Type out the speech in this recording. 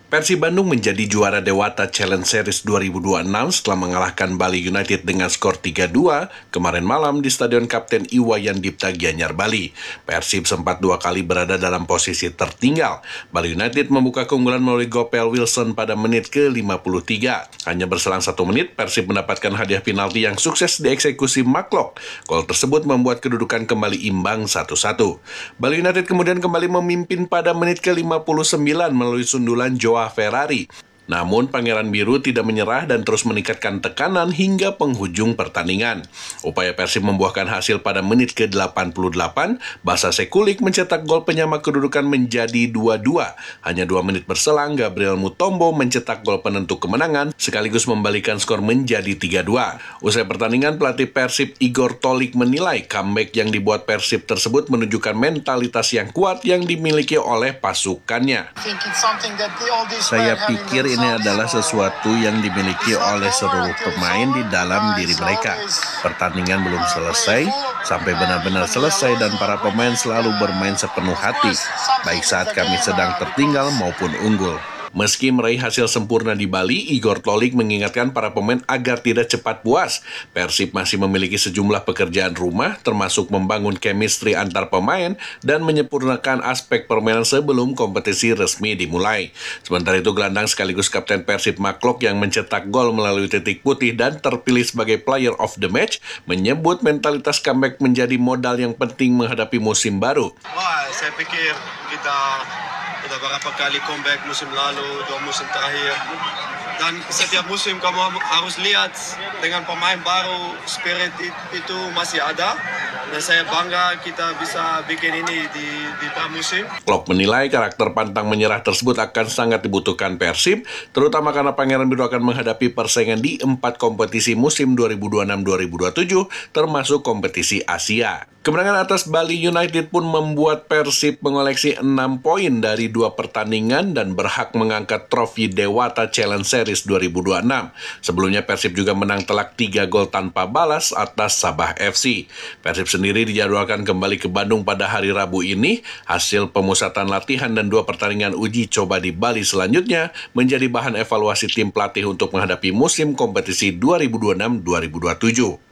Persib Bandung menjadi juara Dewata Challenge Series 2026 setelah mengalahkan Bali United dengan skor 3-2 kemarin malam di Stadion Kapten Iwayan Dipta Gianyar, Bali. Persib sempat 2 kali berada dalam posisi tertinggal. Bali United membuka keunggulan melalui Gopel Wilson pada menit ke-53. Hanya berselang 1 menit, Persib mendapatkan hadiah penalti yang sukses dieksekusi Maklok. Gol tersebut membuat kedudukan kembali imbang 1-1. Bali United kemudian kembali memimpin pada menit ke-59 melalui sundulan Joao Ferrari. Namun Pangeran Biru tidak menyerah dan terus meningkatkan tekanan hingga penghujung pertandingan. Upaya Persib membuahkan hasil pada menit ke-88, Basa Sekulik mencetak gol penyama kedudukan menjadi 2-2. Hanya 2 menit berselang, Gabriel Mutombo mencetak gol penentu kemenangan sekaligus membalikan skor menjadi 3-2. Usai pertandingan, pelatih Persib Igor Tolik menilai comeback yang dibuat Persib tersebut menunjukkan mentalitas yang kuat yang dimiliki oleh pasukannya. Saya pikir ini adalah sesuatu yang dimiliki oleh seluruh pemain di dalam diri mereka. Pertandingan belum selesai, sampai benar-benar selesai dan para pemain selalu bermain sepenuh hati, baik saat kami sedang tertinggal maupun unggul. Meski meraih hasil sempurna di Bali, Igor Tolik mengingatkan para pemain agar tidak cepat puas. Persib masih memiliki sejumlah pekerjaan rumah, termasuk membangun chemistry antar pemain dan menyempurnakan aspek permainan sebelum kompetisi resmi dimulai. Sementara itu, gelandang sekaligus kapten Persib Maklok yang mencetak gol melalui titik putih dan terpilih sebagai player of the match, menyebut mentalitas comeback menjadi modal yang penting menghadapi musim baru. Wah, saya pikir kita udah berapa kali comeback musim lalu, 2 musim terakhir. Dan setiap musim kamu harus lihat dengan pemain baru, spirit itu masih ada. Dan saya bangga kita bisa bikin ini di pramusim. Klok menilai karakter pantang menyerah tersebut akan sangat dibutuhkan Persib, terutama karena Pangeran Biru akan menghadapi persaingan di 4 kompetisi musim 2026-2027, termasuk kompetisi Asia. Kemenangan atas Bali United pun membuat Persib mengoleksi 6 poin dari 2 pertandingan dan berhak mengangkat trofi Dewata Challenge Series 2026. Sebelumnya Persib juga menang telak 3 gol tanpa balas atas Sabah FC. Persib sendiri dijadwalkan kembali ke Bandung pada hari Rabu ini. Hasil pemusatan latihan dan 2 pertandingan uji coba di Bali selanjutnya menjadi bahan evaluasi tim pelatih untuk menghadapi musim kompetisi 2026-2027.